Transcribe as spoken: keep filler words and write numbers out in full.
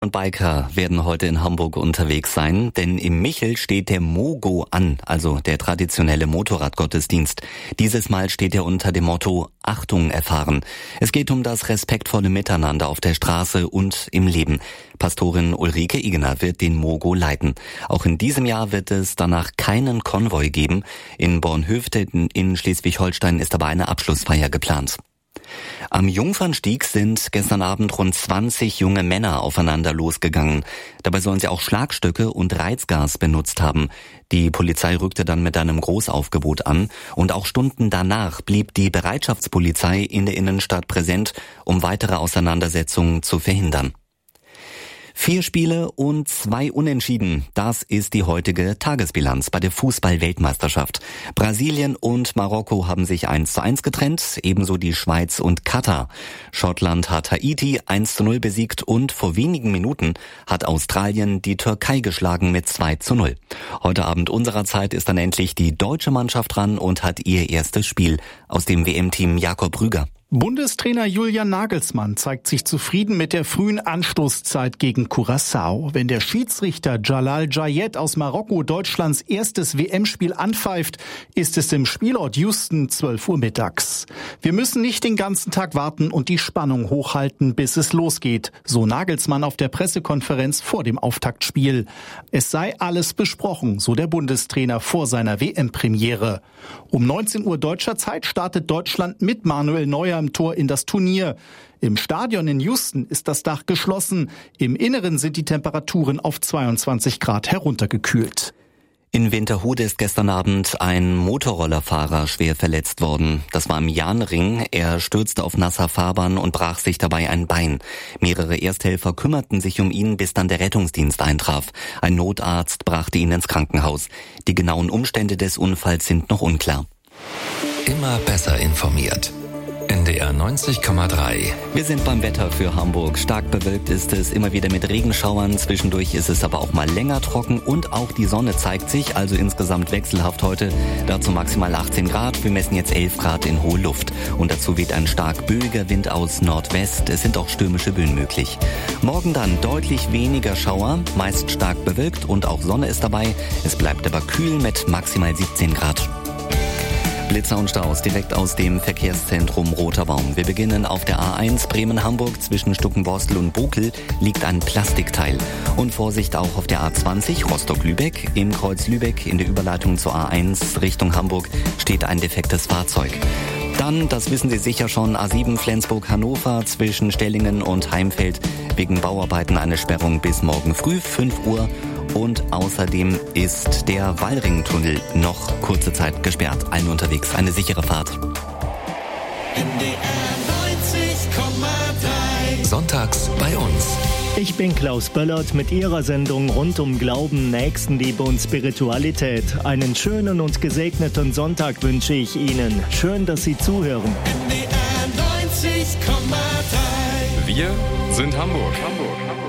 und Biker werden heute in Hamburg unterwegs sein, denn im Michel steht der Mogo an, also der traditionelle Motorradgottesdienst. Dieses Mal steht er unter dem Motto Achtung erfahren. Es geht um das respektvolle Miteinander auf der Straße und im Leben. Pastorin Ulrike Igener wird den Mogo leiten. Auch in diesem Jahr wird es danach keinen Konvoi geben. In Bornhöved in Schleswig-Holstein ist aber eine Abschlussfeier geplant. Am Jungfernstieg sind gestern Abend rund zwanzig junge Männer aufeinander losgegangen. Dabei sollen sie auch Schlagstöcke und Reizgas benutzt haben. Die Polizei rückte dann mit einem Großaufgebot an und auch Stunden danach blieb die Bereitschaftspolizei in der Innenstadt präsent, um weitere Auseinandersetzungen zu verhindern. Vier Spiele und zwei Unentschieden. Das ist die heutige Tagesbilanz bei der Fußball-Weltmeisterschaft. Brasilien und Marokko haben sich eins zu eins getrennt, ebenso die Schweiz und Katar. Schottland hat Haiti eins zu null besiegt und vor wenigen Minuten hat Australien die Türkei geschlagen mit zwei zu null. Heute Abend unserer Zeit ist dann endlich die deutsche Mannschaft dran und hat ihr erstes Spiel. Aus dem W M-Team Jakob Rüger. Bundestrainer Julian Nagelsmann zeigt sich zufrieden mit der frühen Anstoßzeit gegen Curaçao. Wenn der Schiedsrichter Jalal Jayed aus Marokko Deutschlands erstes W M-Spiel anpfeift, ist es im Spielort Houston zwölf Uhr mittags. Wir müssen nicht den ganzen Tag warten und die Spannung hochhalten, bis es losgeht, so Nagelsmann auf der Pressekonferenz vor dem Auftaktspiel. Es sei alles besprochen, so der Bundestrainer vor seiner W M-Premiere. Um neunzehn Uhr deutscher Zeit startet Deutschland mit Manuel Neuer im Tor in das Turnier. Im Stadion in Houston ist das Dach geschlossen. Im Inneren sind die Temperaturen auf zweiundzwanzig Grad heruntergekühlt. In Winterhude ist gestern Abend ein Motorrollerfahrer schwer verletzt worden. Das war im Jahnring. Er stürzte auf nasser Fahrbahn und brach sich dabei ein Bein. Mehrere Ersthelfer kümmerten sich um ihn, bis dann der Rettungsdienst eintraf. Ein Notarzt brachte ihn ins Krankenhaus. Die genauen Umstände des Unfalls sind noch unklar. Immer besser informiert. N D R neunzig Komma drei. Wir sind beim Wetter für Hamburg. Stark bewölkt ist es, immer wieder mit Regenschauern. Zwischendurch ist es aber auch mal länger trocken und auch die Sonne zeigt sich, also insgesamt wechselhaft heute. Dazu maximal achtzehn Grad. Wir messen jetzt elf Grad in hohe Luft. Und dazu weht ein stark böiger Wind aus Nordwest. Es sind auch stürmische Böen möglich. Morgen dann deutlich weniger Schauer, meist stark bewölkt und auch Sonne ist dabei. Es bleibt aber kühl mit maximal siebzehn Grad. Blitzer und Staus direkt aus dem Verkehrszentrum Roter Baum. Wir beginnen auf der A eins Bremen-Hamburg. Zwischen Stuckenborstel und Bokel liegt ein Plastikteil. Und Vorsicht auch auf der A zwanzig Rostock-Lübeck. Im Kreuz Lübeck in der Überleitung zur A eins Richtung Hamburg steht ein defektes Fahrzeug. Dann, das wissen Sie sicher schon, A sieben Flensburg-Hannover zwischen Stellingen und Heimfeld. Wegen Bauarbeiten eine Sperrung bis morgen früh fünf Uhr. Und außerdem ist der Wallringtunnel noch kurze Zeit gesperrt. Allen unterwegs eine sichere Fahrt. N D R neunzig Komma drei. Sonntags bei uns. Ich bin Klaus Böllert mit Ihrer Sendung rund um Glauben, Nächstenliebe und Spiritualität. Einen schönen und gesegneten Sonntag wünsche ich Ihnen. Schön, dass Sie zuhören. N D R neunzig Komma drei. Wir sind Hamburg. Hamburg.